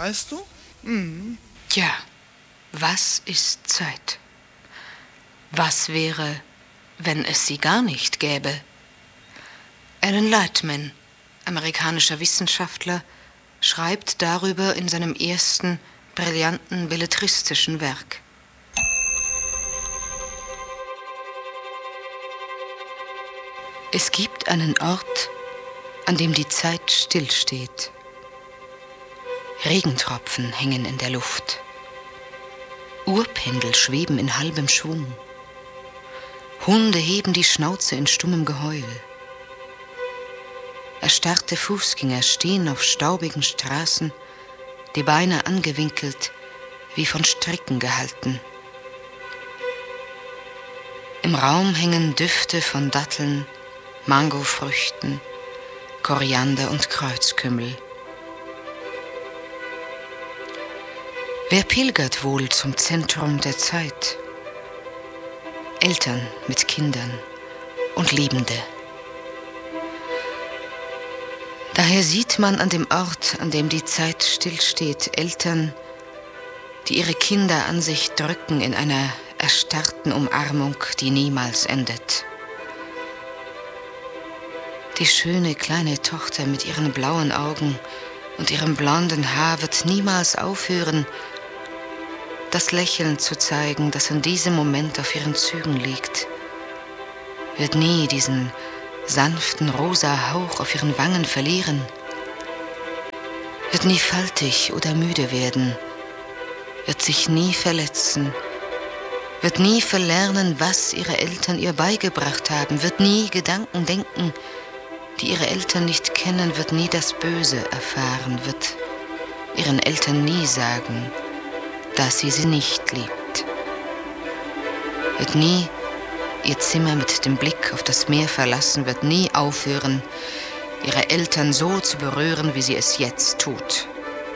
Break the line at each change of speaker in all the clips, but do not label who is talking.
weißt du?
Tja, was ist Zeit? Was wäre, wenn es sie gar nicht gäbe? Alan Lightman, amerikanischer Wissenschaftler, schreibt darüber in seinem ersten brillanten belletristischen Werk. Es gibt einen Ort, an dem die Zeit stillsteht. Regentropfen hängen in der Luft. Uhrpendel schweben in halbem Schwung. Hunde heben die Schnauze in stummem Geheul. Erstarrte Fußgänger stehen auf staubigen Straßen, die Beine angewinkelt, wie von Stricken gehalten. Im Raum hängen Düfte von Datteln, Mangofrüchten, Koriander und Kreuzkümmel. Wer pilgert wohl zum Zentrum der Zeit? Eltern mit Kindern und Liebende. Daher sieht man an dem Ort, an dem die Zeit stillsteht, Eltern, die ihre Kinder an sich drücken in einer erstarrten Umarmung, die niemals endet. Die schöne kleine Tochter mit ihren blauen Augen und ihrem blonden Haar wird niemals aufhören, das Lächeln zu zeigen, das in diesem Moment auf ihren Zügen liegt, wird nie diesen sanften rosa Hauch auf ihren Wangen verlieren, wird nie faltig oder müde werden, wird sich nie verletzen, wird nie verlernen, was ihre Eltern ihr beigebracht haben, wird nie Gedanken denken, die ihre Eltern nicht kennen, wird nie das Böse erfahren, wird ihren Eltern nie sagen, dass sie nicht liebt, wird nie ihr Zimmer mit dem Blick auf das Meer verlassen, wird nie aufhören, ihre Eltern so zu berühren, wie sie es jetzt tut.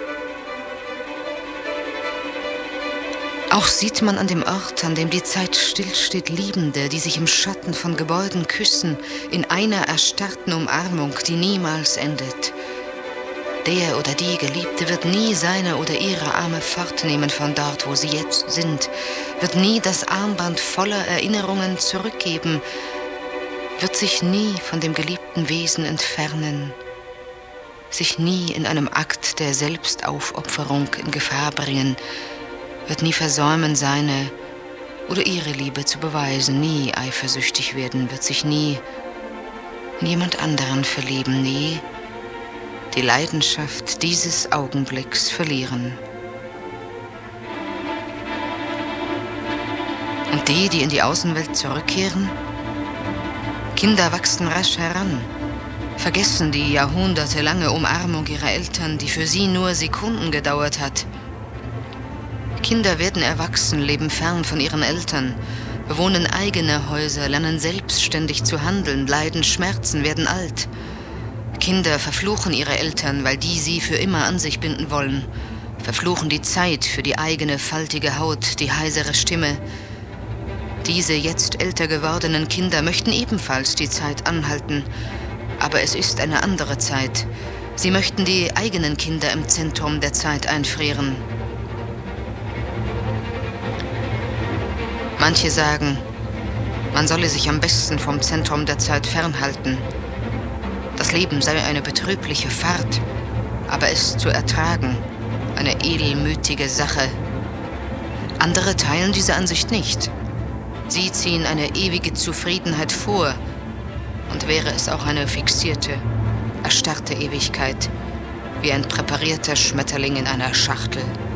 Auch sieht man an dem Ort, an dem die Zeit stillsteht, Liebende, die sich im Schatten von Gebäuden küssen, in einer erstarrten Umarmung, die niemals endet. Der oder die Geliebte wird nie seine oder ihre Arme fortnehmen von dort, wo sie jetzt sind, wird nie das Armband voller Erinnerungen zurückgeben, wird sich nie von dem geliebten Wesen entfernen, sich nie in einem Akt der Selbstaufopferung in Gefahr bringen, wird nie versäumen, seine oder ihre Liebe zu beweisen, nie eifersüchtig werden, wird sich nie in jemand anderen verlieben, nie die Leidenschaft dieses Augenblicks verlieren. Und die in die Außenwelt zurückkehren? Kinder wachsen rasch heran, vergessen die jahrhundertelange Umarmung ihrer Eltern, die für sie nur Sekunden gedauert hat. Kinder werden erwachsen, leben fern von ihren Eltern, bewohnen eigene Häuser, lernen selbstständig zu handeln, leiden Schmerzen, werden alt. Kinder verfluchen ihre Eltern, weil die sie für immer an sich binden wollen, verfluchen die Zeit für die eigene faltige Haut, die heisere Stimme. Diese jetzt älter gewordenen Kinder möchten ebenfalls die Zeit anhalten, aber es ist eine andere Zeit. Sie möchten die eigenen Kinder im Zentrum der Zeit einfrieren. Manche sagen, man solle sich am besten vom Zentrum der Zeit fernhalten. Das Leben sei eine betrübliche Fahrt, aber es zu ertragen, eine edelmütige Sache. Andere teilen diese Ansicht nicht. Sie ziehen eine ewige Zufriedenheit vor, und wäre es auch eine fixierte, erstarrte Ewigkeit, wie ein präparierter Schmetterling in einer Schachtel.